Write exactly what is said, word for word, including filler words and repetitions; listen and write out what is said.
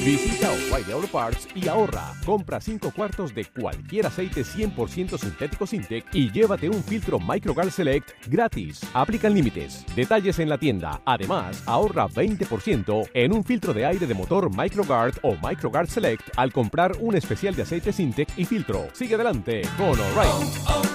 Visita O'Reilly Auto Parts y ahorra. Compra cinco cuartos de cualquier aceite cien por ciento sintético Sintec y llévate un filtro Microguard Select gratis. Aplican límites. Detalles en la tienda. Además, ahorra veinte por ciento en un filtro de aire de motor Microguard o Microguard Select al comprar un especial de aceite Sintec y filtro. Sigue adelante con O'Reilly.